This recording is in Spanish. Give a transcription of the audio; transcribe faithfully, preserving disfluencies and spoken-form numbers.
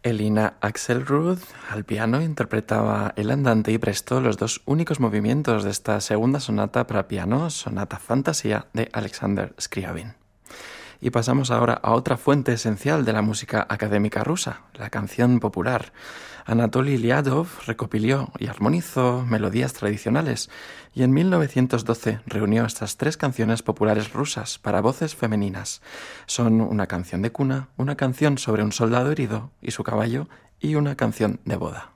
Elina Axelrod, al piano, interpretaba el andante y presto, los dos únicos movimientos de esta segunda sonata para piano, Sonata Fantasía de Alexander Scriabin. Y pasamos ahora a otra fuente esencial de la música académica rusa, la canción popular. Anatoly Liadov recopiló y armonizó melodías tradicionales y en mil novecientos doce reunió estas tres canciones populares rusas para voces femeninas. Son una canción de cuna, una canción sobre un soldado herido y su caballo y una canción de boda.